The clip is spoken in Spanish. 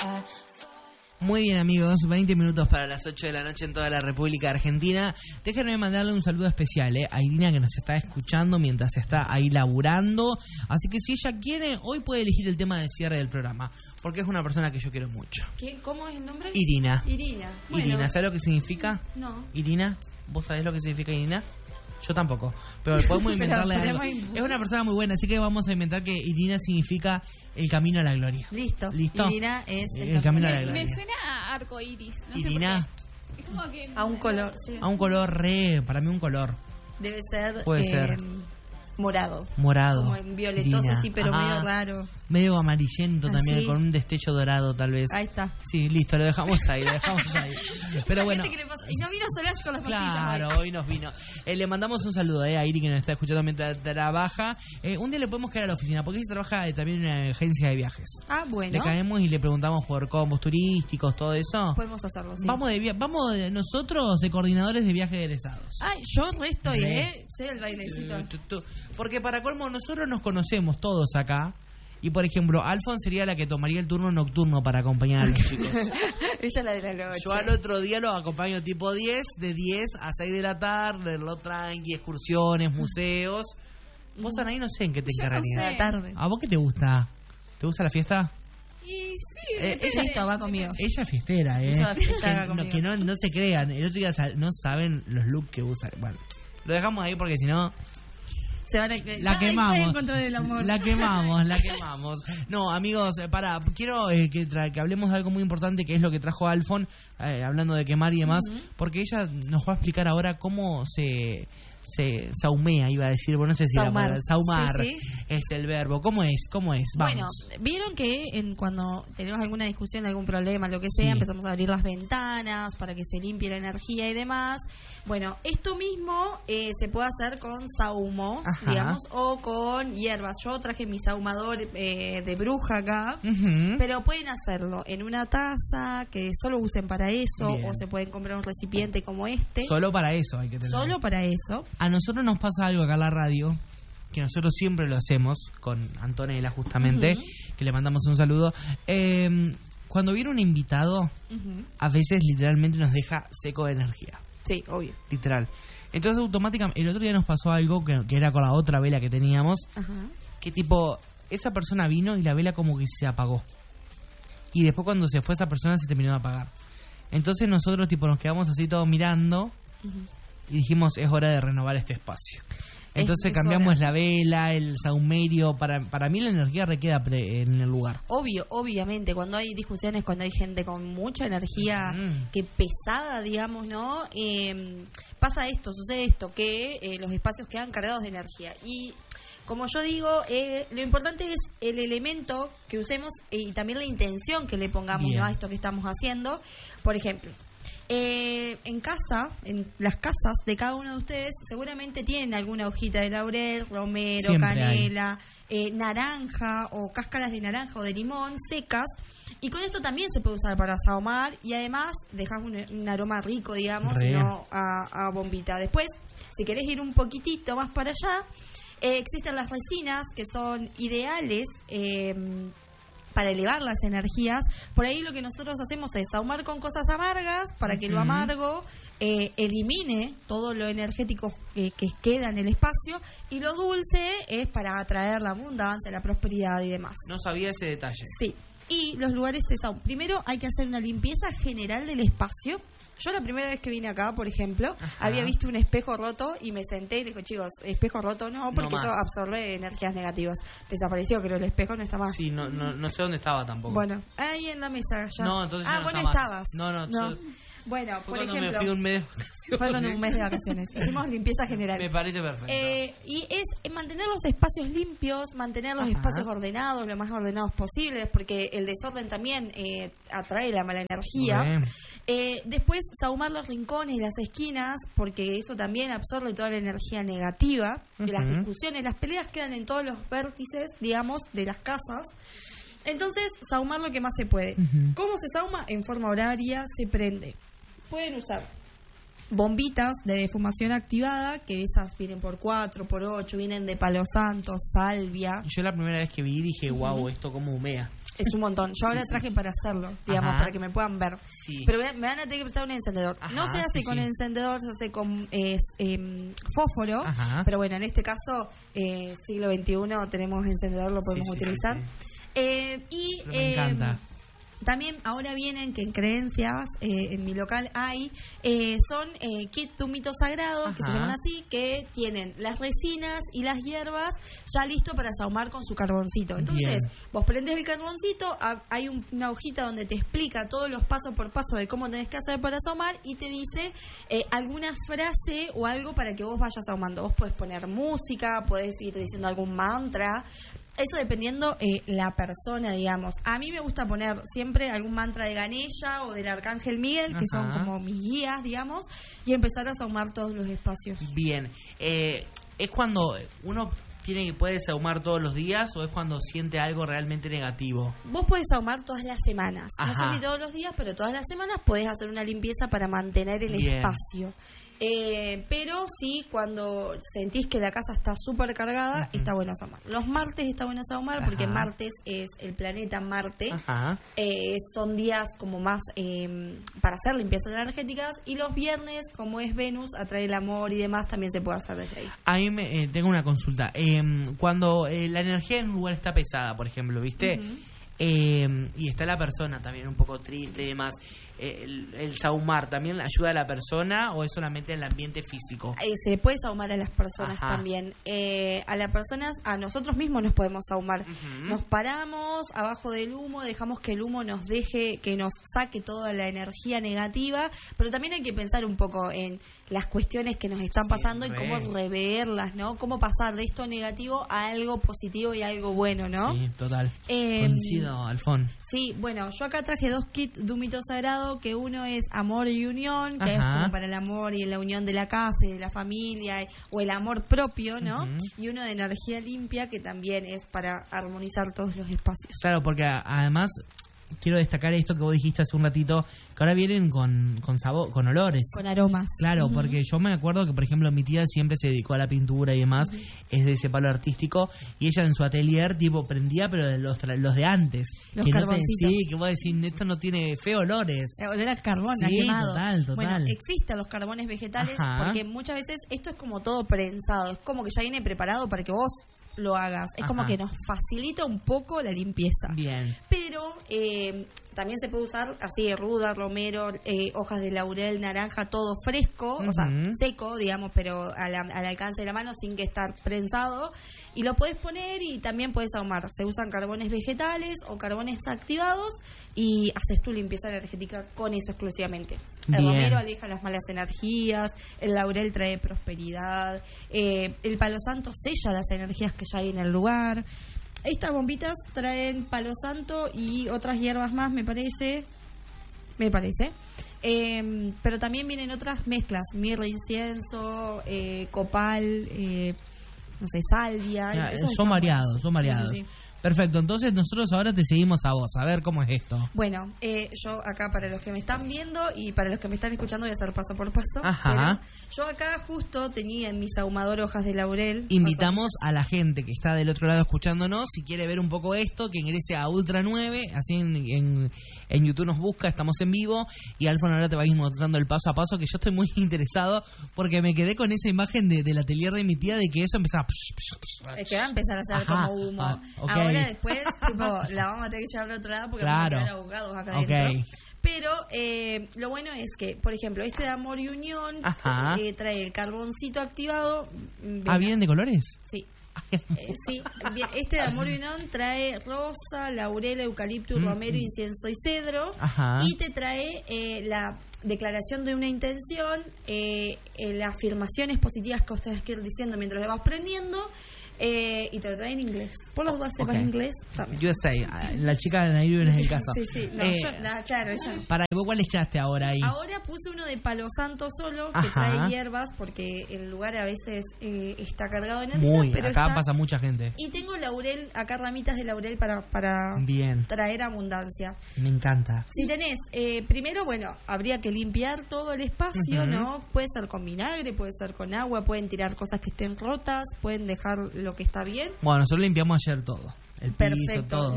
Muy bien, amigos, 20 minutos para las 8 de la noche en toda la República Argentina. Déjenme mandarle un saludo especial a Irina, que nos está escuchando mientras está ahí laburando. Así que si ella quiere, hoy puede elegir el tema de cierre del programa, porque es una persona que yo quiero mucho. ¿Cómo es el nombre? Irina. Bueno. Irina, ¿sabes lo que significa? No. Irina, ¿vos sabés lo que significa Irina? Yo tampoco, pero podemos inventarle algo. Es una persona muy buena, así que vamos a inventar que Irina significa el camino a la gloria. Listo. Irina es el camino a la gloria. Me suena a arco iris. No Irina. Sé por qué. Es como que a un color, sí. A un color para mí un color. Debe ser. Puede ser. Morado. Como en violetoso, Irina. así, pero medio raro. Medio amarillento también, con un destello dorado tal vez. Ahí está. Sí, listo, lo dejamos ahí, Pero bueno. Y no vino Solange con las pastillas. Claro, hoy nos vino. Le mandamos un saludo a Iri, que nos está escuchando mientras trabaja. Un día le podemos caer a la oficina, porque ella trabaja también en una agencia de viajes. Ah, bueno. Le caemos y le preguntamos por combos turísticos, todo eso. Podemos hacerlo, sí. Vamos nosotros de coordinadores de viajes egresados. Ay, yo estoy, sé el bailecito. Porque para colmo, nosotros nos conocemos todos acá. Y por ejemplo, Alfon sería la que tomaría el turno nocturno para acompañar a los chicos. Ella la de la noche. Yo al otro día los acompaño tipo 10, de 10 a 6 de la tarde, lo tranqui, excursiones, museos. Vos, Anaí, no sé en qué te encargarías. No sé. La tarde. ¿A vos qué te gusta? ¿Te gusta la fiesta? Y sí, ella va conmigo. Ella es fiestera, Ella fiestera conmigo. Que no se crean. El otro día no saben los looks que usa. Bueno, lo dejamos ahí porque si no... Se van a... La quemamos. El amor. La quemamos. No, amigos, quiero que hablemos de algo muy importante, que es lo que trajo Alfon, hablando de quemar y demás, porque ella nos va a explicar ahora cómo se saumea, iba a decir, bueno, no sé si saumar. Saumar sí. Es el verbo. ¿Cómo es? Vamos. Bueno, vieron que cuando tenemos alguna discusión, algún problema, lo que sea, empezamos a abrir las ventanas para que se limpie la energía y demás. Bueno, esto mismo se puede hacer con sahumos, digamos, o con hierbas. Yo traje mi sahumador de bruja acá, pero pueden hacerlo en una taza que solo usen para eso. Bien. O se pueden comprar un recipiente como este. Solo para eso hay que tener. Solo para eso. A nosotros nos pasa algo acá en la radio, que nosotros siempre lo hacemos, con Antonella justamente, que le mandamos un saludo. Cuando viene un invitado, a veces literalmente nos deja seco de energía. Sí, obvio. Literal. Entonces automáticamente, el otro día nos pasó algo que era con la otra vela que teníamos, que tipo, esa persona vino y la vela como que se apagó. Y después cuando se fue esa persona se terminó de apagar. Entonces nosotros tipo nos quedamos así todos mirando y dijimos, es hora de renovar este espacio. Entonces cambiamos la vela, el saumerio. Para mí la energía requeda en el lugar. Obviamente, cuando hay discusiones, cuando hay gente con mucha energía que pesada, digamos, ¿no? Sucede esto, que los espacios quedan cargados de energía. Y como yo digo, lo importante es el elemento que usemos y también la intención que le pongamos, ¿no?, a esto que estamos haciendo. Por ejemplo, en las casas de cada uno de ustedes seguramente tienen alguna hojita de laurel, romero, siempre canela, naranja o cáscaras de naranja o de limón secas, y con esto también se puede usar para sahumar y además dejas un aroma rico, digamos, no a bombita. Después, si querés ir un poquitito más para allá, existen las resinas que son ideales para elevar las energías. Por ahí lo que nosotros hacemos es sahumar con cosas amargas para que lo amargo elimine todo lo energético que queda en el espacio, y lo dulce es para atraer la abundancia, la prosperidad y demás. No sabía ese detalle. Sí. Y los lugares se sahuman. Primero hay que hacer una limpieza general del espacio. Yo la primera vez que vine acá, por ejemplo, había visto un espejo roto y me senté y le dije, chicos, espejo roto no, porque eso absorbe energías negativas. Desapareció, creo, el espejo no está más. Sí, no sé dónde estaba tampoco. Bueno, ahí en la mesa ya. No, entonces no bueno, está estabas. No. Bueno, por ejemplo, me fui un mes de vacaciones. Fueron un mes de vacaciones. Hicimos limpieza general. Me parece perfecto. Y es mantener los espacios limpios, mantener los espacios ordenados, lo más ordenados posibles, porque el desorden también atrae la mala energía. Después, sahumar los rincones y las esquinas, porque eso también absorbe toda la energía negativa. Las discusiones, las peleas quedan en todos los vértices, digamos, de las casas. Entonces, sahumar lo que más se puede. ¿Cómo se sahuma? En forma horaria, se prende. Pueden usar bombitas de defumación activada, que esas vienen por 4, por 8, vienen de palo santo, salvia. Yo la primera vez que vi dije, wow, esto como humea. Es un montón. Yo ahora traje para hacerlo, digamos, para que me puedan ver. Sí. Pero me van a tener que prestar un encendedor. No se hace con encendedor, se hace con fósforo. Pero bueno, en este caso, siglo XXI, tenemos encendedor, lo podemos utilizar. Me encanta. También ahora vienen, que en Creencias, en mi local hay, son kits de un mito sagrado, que se llaman así, que tienen las resinas y las hierbas ya listo para sahumar con su carboncito. Entonces, vos prendés el carboncito, hay una hojita donde te explica todos los pasos por paso de cómo tenés que hacer para sahumar y te dice alguna frase o algo para que vos vayas sahumando. Vos podés poner música, podés ir diciendo algún mantra. Eso dependiendo la persona, digamos. A mí me gusta poner siempre algún mantra de Ganesha o del Arcángel Miguel, que son como mis guías, digamos, y empezar a sahumar todos los espacios. Bien. ¿Es cuando uno puede sahumar todos los días o es cuando siente algo realmente negativo? Vos podés sahumar todas las semanas. No sé si todos los días, pero todas las semanas podés hacer una limpieza para mantener el espacio. Pero sí, cuando sentís que la casa está súper cargada, está bueno sahumar. Los martes está bueno sahumar porque martes es el planeta Marte. Son días como más para hacer limpiezas energéticas, y los viernes, como es Venus, atrae el amor y demás, también se puede hacer desde ahí. Ahí tengo una consulta. Cuando la energía en un lugar está pesada, por ejemplo, ¿viste? Y está la persona también un poco triste y demás, el sahumar también ayuda a la persona o es solamente el ambiente físico? Se le puede sahumar a las personas también. A las personas, a nosotros mismos nos podemos sahumar. Nos paramos abajo del humo, dejamos que el humo nos deje, que nos saque toda la energía negativa, pero también hay que pensar un poco en las cuestiones que nos están pasando y cómo reverlas, ¿no? Cómo pasar de esto negativo a algo positivo y algo bueno, ¿no? Sí, total. Coincido, Alfón. Sí, bueno, yo acá traje 2 kits de un mito sagrado, que uno es amor y unión, que es como para el amor y la unión de la casa y de la familia, o el amor propio, ¿no? Y uno de energía limpia, que también es para armonizar todos los espacios. Claro, porque además quiero destacar esto que vos dijiste hace un ratito, que ahora vienen con sabor, con olores. Con aromas. Claro, porque yo me acuerdo que, por ejemplo, mi tía siempre se dedicó a la pintura y demás, es de ese palo artístico, y ella en su atelier, tipo, prendía, pero los de antes. Los que carboncitos. Que vos decís, esto no tiene feo olores. Olor a carbón, a sí, quemado. Total. Bueno, existen los carbones vegetales, porque muchas veces esto es como todo prensado, es como que ya viene preparado para que vos lo hagas. Es como que nos facilita un poco la limpieza. Bien. Pero también se puede usar así, ruda, romero, hojas de laurel, naranja, todo fresco, o sea, seco, digamos, pero al alcance de la mano sin que estar prensado. Y lo puedes poner y también puedes ahumar. Se usan carbones vegetales o carbones activados y haces tu limpieza energética con eso exclusivamente. El romero aleja las malas energías, el laurel trae prosperidad, el palo santo sella las energías que ya hay en el lugar. Estas bombitas traen palo santo y otras hierbas más, me parece. Pero también vienen otras mezclas, mirra, incienso, copal, no sé, salvia. Son variados. Sí. Perfecto, entonces nosotros ahora te seguimos a vos, a ver cómo es esto. Bueno, yo acá, para los que me están viendo y para los que me están escuchando, voy a hacer paso por paso. Pero yo acá justo tenía en mi sahumador hojas de laurel. Invitamos a la gente que está del otro lado escuchándonos, si quiere ver un poco esto, que ingrese a Ultra 9, así en YouTube nos busca, estamos en vivo, y Alfon ahora te va a ir mostrando el paso a paso, que yo estoy muy interesado, porque me quedé con esa imagen del atelier de mi tía, de que eso empezaba... Es que va a empezar a hacer como humo. Okay. Ahora después, tipo, la vamos a tener que llevar al otro lado porque vamos a quedar ahogados acá adentro. Pero lo bueno es que, por ejemplo, este de amor y unión trae el carboncito activado. ¿Vienen de colores? Sí. Sí, bien, este de amor y unión trae rosa, laurel, eucalipto, romero, incienso y cedro. Y te trae la declaración de una intención, las afirmaciones positivas que ustedes quieren diciendo mientras le vas prendiendo. Y te lo traen en inglés. Por los dos sepas inglés también. USA, la chica de Nairobi no es el caso. Sí. No, claro, ella. Para vos, ¿cuál echaste ahora ahí? Ahora puse uno de palo santo solo, que trae hierbas, porque el lugar a veces está cargado de energía. Pero acá pasa mucha gente. Y tengo laurel, acá ramitas de laurel para traer abundancia. Me encanta. Si tenés, primero, bueno, habría que limpiar todo el espacio, ¿no? Puede ser con vinagre, puede ser con agua, pueden tirar cosas que estén rotas, pueden dejar lo que está bien. Bueno, nosotros limpiamos ayer todo. El piso, todo.